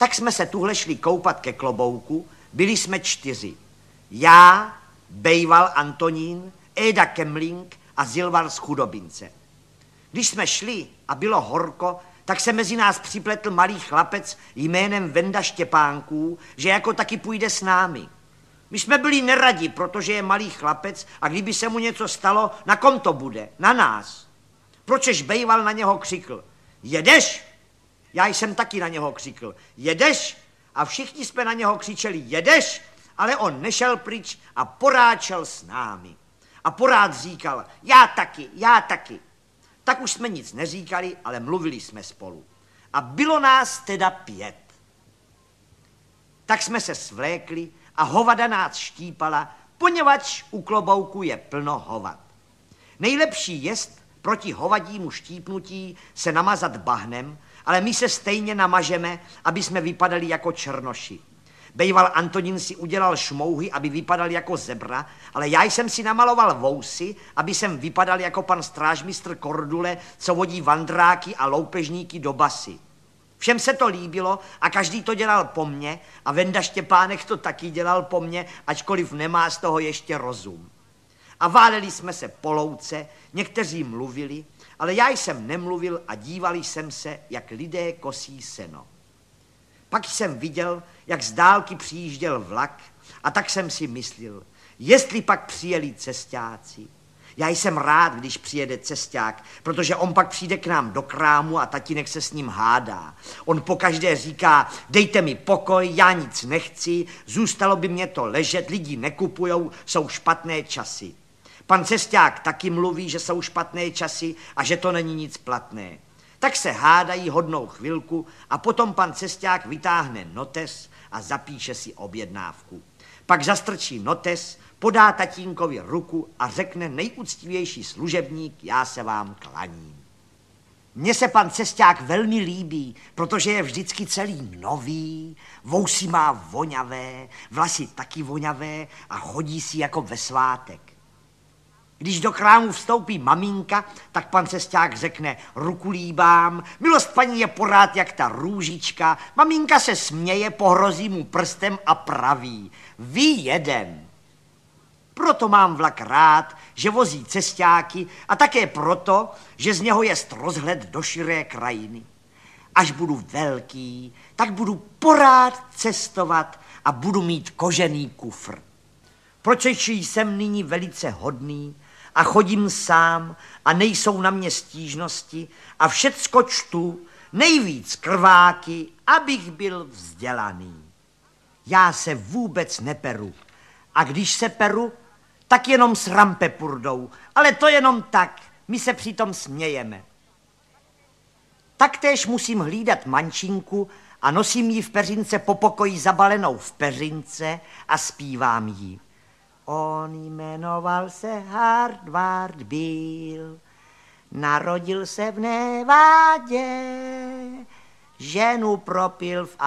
Tak jsme se tuhle šli koupat ke klobouku, byli jsme 4. Já, Bejval Antonín, Éda Kemlink a Zilvar z Chudobince. Když jsme šli a bylo horko, tak se mezi nás připletl malý chlapec jménem Venda Štěpánků, že jako taky půjde s námi. My jsme byli neradi, protože je malý chlapec a kdyby se mu něco stalo, na kom to bude? Na nás. Pročež Bejval na něho křikl: jedeš? Já jsem taky na něho křikl: jedeš? A všichni jsme na něho křičeli: jedeš? Ale on nešel pryč a poráčel s námi. A porád říkal: já taky, já taky. Tak už jsme nic neříkali, ale mluvili jsme spolu. A bylo nás teda 5. Tak jsme se svlékli a hovada nás štípala, poněvadž u klobouku je plno hovad. Nejlepší jest proti hovadímu štípnutí se namazat bahnem, ale my se stejně namažeme, aby jsme vypadali jako černoši. Bejval Antonín si udělal šmouhy, aby vypadal jako zebra, ale já jsem si namaloval vousy, aby jsem vypadal jako pan strážmistr Kordule, co vodí vandráky a loupežníky do basy. Všem se to líbilo a každý to dělal po mně a Venda Štěpánek to taky dělal po mně, ačkoliv nemá z toho ještě rozum. A váleli jsme se po louce, někteří mluvili, ale já jsem nemluvil a dívali jsem se, jak lidé kosí seno. Pak jsem viděl, jak z dálky přijížděl vlak a tak jsem si myslel, jestli pak přijeli cestáci. Já jsem rád, když přijede cesták, protože on pak přijde k nám do krámu a tatínek se s ním hádá. On pokaždé říká: dejte mi pokoj, já nic nechci, zůstalo by mě to ležet, lidi nekupujou, jsou špatné časy. Pan cesták taky mluví, že jsou špatné časy a že to není nic platné. Tak se hádají hodnou chvilku a potom pan cesták vytáhne notes a zapíše si objednávku. Pak zastrčí notes, podá tatínkovi ruku a řekne: nejúctivější služebník, já se vám klaním. Mně se pan cesták velmi líbí, protože je vždycky celý nový, vousy má voňavé, vlasy taky voňavé a chodí si jako ve svátek. Když do krámu vstoupí maminka, tak pan cesták řekne: ruku líbám, milost paní je porád jak ta růžička. Maminka se směje, pohrozí mu prstem a praví: vy jeden. Proto mám vlak rád, že vozí cestáky a také proto, že z něho jest rozhled do širé krajiny. Až budu velký, tak budu porád cestovat a budu mít kožený kufr. Proč jsem nyní velice hodný a chodím sám a nejsou na mě stížnosti a všecko čtu, nejvíc krváky, abych byl vzdělaný. Já se vůbec neperu a když se peru, tak jenom s rampepurdou, ale to jenom tak, my se přitom smějeme. Taktéž musím hlídat mančinku a nosím ji v peřince po pokoji zabalenou v peřince a zpívám jí. On jmenoval se Hardward Bill, narodil se v Nevádě, ženu propil v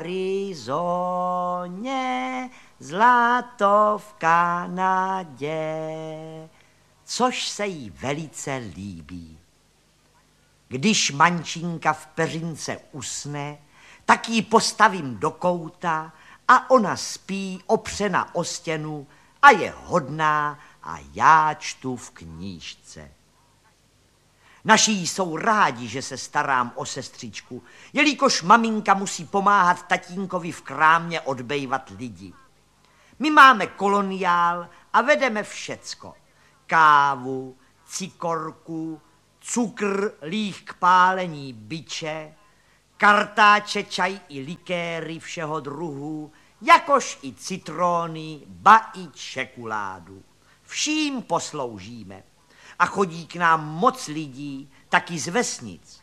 Arizoně, zlato v Kanadě, což se jí velice líbí. Když mančinka v peřince usne, tak ji postavím do kouta a ona spí opřena o stěnu a je hodná a já čtu v knížce. Naši jsou rádi, že se starám o sestřičku, jelikož maminka musí pomáhat tatínkovi v krámě odbejvat lidi. My máme koloniál a vedeme všecko. Kávu, cikorku, cukr, líh k pálení biče, kartáče, čaj i likéry všeho druhu, jakož i citróny, ba i čekuládu. Vším posloužíme a chodí k nám moc lidí, taky z vesnic.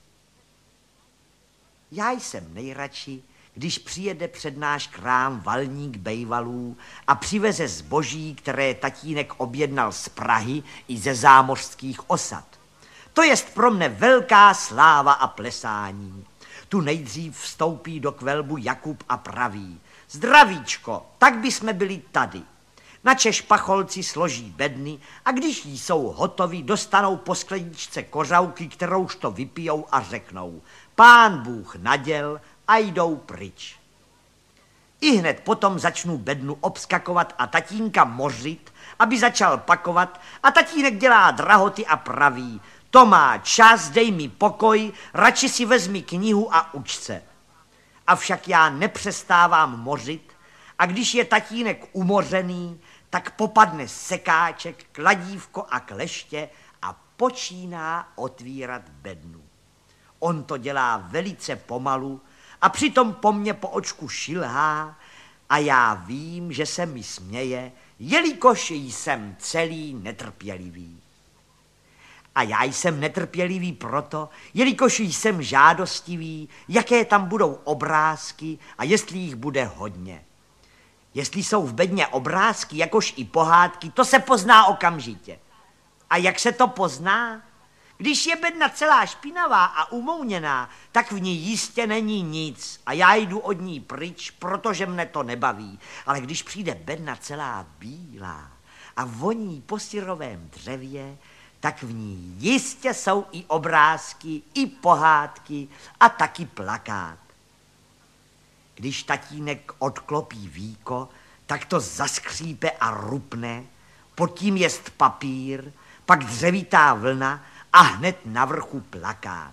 Já jsem nejradši, když přijede před náš krám valník Bejvalů a přiveze zboží, které tatínek objednal z Prahy i ze zámořských osad. To jest pro mne velká sláva a plesání. Tu nejdřív vstoupí do kvelbu Jakub a praví: zdravíčko, tak by jsme byli tady. Načež pacholci složí bedny a když jí jsou hotoví, dostanou po skleničce kořavky, kterouž to vypijou a řeknou: Pán Bůh naděl, a jdou pryč. Ihned potom začnu bednu obskakovat a tatínka mořit, aby začal pakovat, a tatínek dělá drahoty a praví: to má čas, dej mi pokoj, radši si vezmi knihu a uč se. Avšak já nepřestávám mořit, a když je tatínek umořený, tak popadne sekáček, kladívko a kleště a počíná otvírat bednu. On to dělá velice pomalu a přitom po mně po očku šilhá a já vím, že se mi směje, jelikož jsem celý netrpělivý. A já jsem netrpělivý proto, jelikož jsem žádostivý, jaké tam budou obrázky a jestli jich bude hodně. Jestli jsou v bedně obrázky, jakož i pohádky, to se pozná okamžitě. A jak se to pozná? Když je bedna celá špinavá a umouněná, tak v ní jistě není nic a já jdu od ní pryč, protože mne to nebaví. Ale když přijde bedna celá bílá a voní po syrovém dřevě, tak v ní jistě jsou i obrázky, i pohádky a taky plakát. Když tatínek odklopí víko, tak to zaskřípe a rupne, pod tím jest papír, pak dřevitá vlna a hned na vrchu plakát.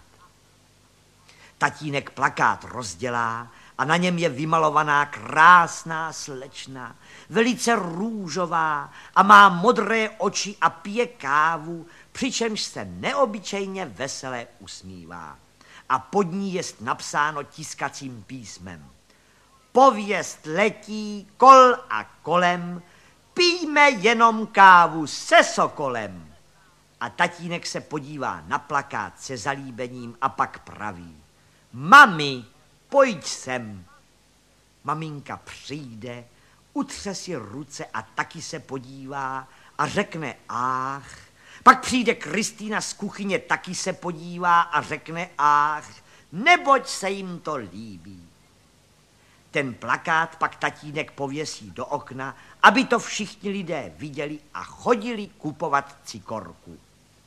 Tatínek plakát rozdělá a na něm je vymalovaná krásná slečna, velice růžová a má modré oči a pije kávu, přičemž se neobyčejně veselé usmívá. A pod ní jest napsáno tiskacím písmem: pověst letí kol a kolem, pijme jenom kávu se sokolem. A tatínek se podívá na plakát se zalíbením a pak praví: mami, pojď sem. Maminka přijde, utře si ruce a taky se podívá a řekne ách. Pak přijde Kristýna z kuchyně, taky se podívá a řekne ách, neboť se jim to líbí. Ten plakát pak tatínek pověsí do okna, aby to všichni lidé viděli a chodili kupovat cikorku.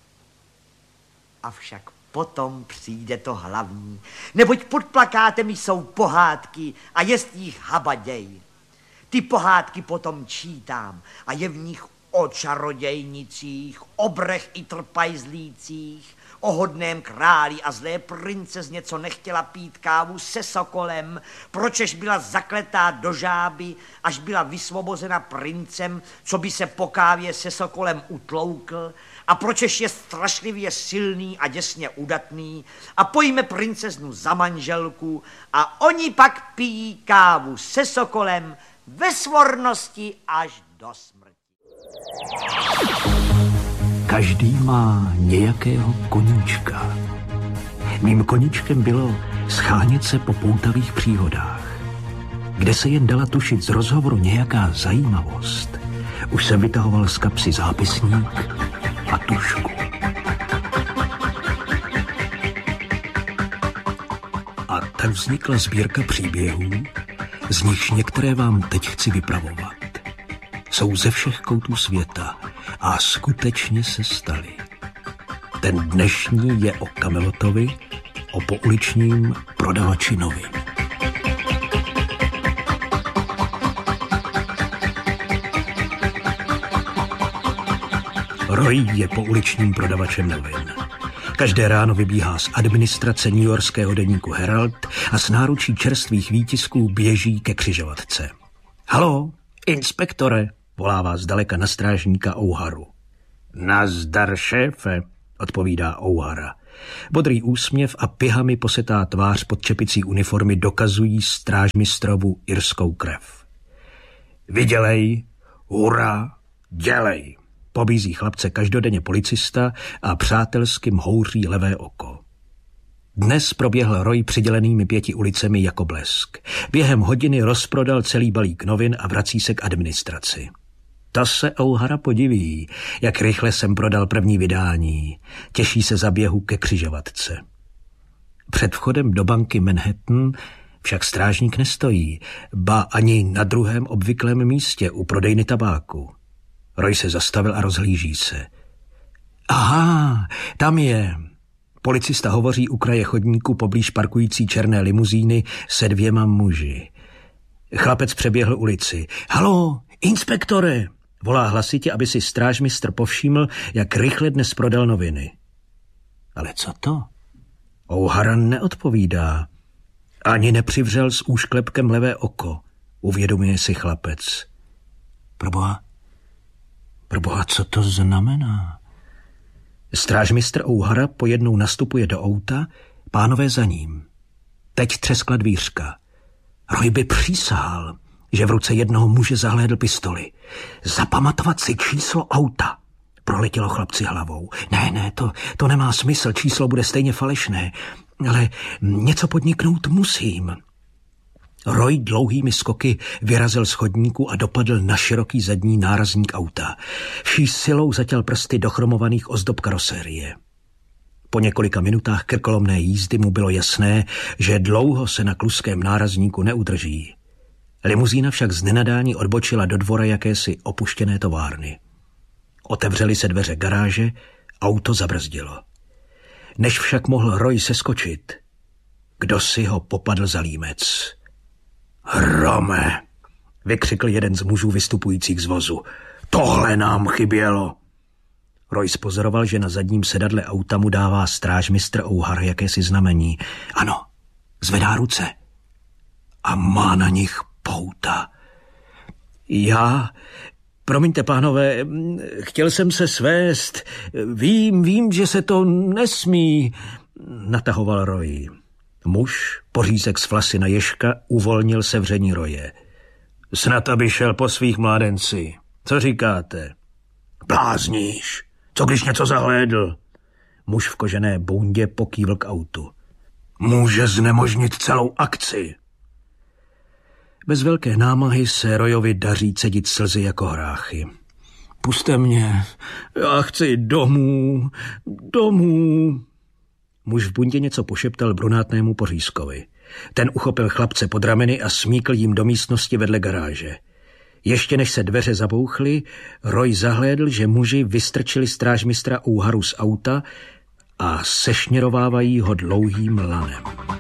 Avšak potom přijde to hlavní, neboť pod plakátem jsou pohádky a jest jich habaděj. Ty pohádky potom čítám a je v nich o čarodějnicích, o brech i trpajzlících, o hodném králi a zlé princezně, co nechtěla pít kávu se sokolem, pročež byla zakletá do žáby, až byla vysvobozena princem, co by se po kávě se sokolem utloukl, a pročež je strašlivě silný a děsně udatný a pojme princeznu za manželku a oni pak pijí kávu se sokolem ve svornosti až do smrti. Každý má nějakého koníčka. Mým koníčkem bylo schánět se po poutavých příhodách. Kde se jen dala tušit z rozhovoru nějaká zajímavost, už jsem vytahoval z kapsy zápisník a tužku. A tak vznikla sbírka příběhů, z nichž některé vám teď chci vypravovat. Jsou ze všech koutů světa a skutečně se staly. Ten dnešní je o Kamelotovi, o pouličním prodavači novin. Roy je pouličním prodavačem novin. Každé ráno vybíhá z administrace newyorského deníku Herald a s náručí čerstvých výtisků běží ke křižovatce. Haló, inspektore, volává zdaleka na strážníka O'Haru. Nazdar, šéfe, odpovídá O'Hara. Bodrý úsměv a pihami posetá tvář pod čepicí uniformy dokazují strážmistrovu irskou krev. Vydělej, hurá, dělej, pobízí chlapce každodenně policista a přátelsky mhouří levé oko. Dnes proběhl Roy přidělenými 5 ulicemi jako blesk. Během hodiny rozprodal celý balík novin a vrací se k administraci. To se O'Hara podiví, jak rychle jsem prodal první vydání. Těší se za běhu ke křižovatce. Před vchodem do banky Manhattan však strážník nestojí, ba ani na druhém obvyklém místě u prodejny tabáku. Roy se zastavil a rozhlíží se. Aha, tam je. Policista hovoří u kraje chodníku poblíž parkující černé limuzíny se 2 muži. Chlapec přeběhl ulici. Halo, inspektore! Volá hlasitě, aby si strážmistr povšiml, jak rychle dnes prodal noviny. Ale co to? O'Hara neodpovídá. Ani nepřivřel s úšklepkem levé oko. Uvědomuje si chlapec. Proboha, co to znamená? Strážmistr O'Hara pojednou nastupuje do auta, pánové za ním. Teď třeskla dvířka. Roy by přísahal, že v ruce jednoho muže zahlédl pistoli. Zapamatovat si číslo auta. Proletělo chlapci hlavou. Ne, to nemá smysl, číslo bude stejně falešné. Ale něco podniknout musím. Roy dlouhými skoky vyrazil z chodníku a dopadl na široký zadní nárazník auta. Vší silou zatěl prsty do chromovaných ozdob karosérie. Po několika minutách krkolomné jízdy mu bylo jasné, že dlouho se na kluském nárazníku neudrží. Limuzína však z nenadání odbočila do dvora jakési opuštěné továrny. Otevřely se dveře garáže, auto zabrzdilo. Než však mohl Roy seskočit, kdo si ho popadl za límec. Hrome, vykřikl jeden z mužů vystupujících z vozu. Tohle nám chybělo. Roy spozoroval, že na zadním sedadle auta mu dává strážmistr O'Hara jakési znamení. Ano, zvedá ruce. A má na nich pouta. Promiňte, pánové, chtěl jsem se svést. Vím, že se to nesmí, natahoval Roy. Muž, pořízek z flasy na ježka, uvolnil sevření Roye. Snad, aby šel po svých mládenci. Co říkáte? Blázníš. Co když něco zahlédl? Muž v kožené bundě pokývl k autu. Může znemožnit celou akci. Bez velké námahy se Royovi daří cedit slzy jako hráchy. Puste mě, já chci domů. Muž v bundě něco pošeptal brunátnému pořízkovi. Ten uchopil chlapce pod rameny a smíkl jim do místnosti vedle garáže. Ještě než se dveře zabouchly, Roy zahlédl, že muži vystrčili strážmistra O'Haru z auta a sešněrovávají ho dlouhým lanem.